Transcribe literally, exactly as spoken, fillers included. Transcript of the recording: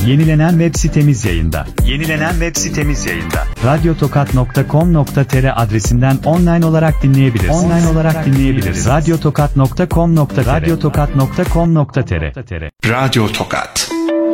Yenilenen web sitemiz yayında. Yenilenen web sitemiz yayında. radyotokat nokta com nokta tr adresinden online olarak dinleyebiliriz. Online olarak dinleyebiliriz. radyotokat nokta com nokta tr radyotokat nokta com nokta tr Radyo Tokat.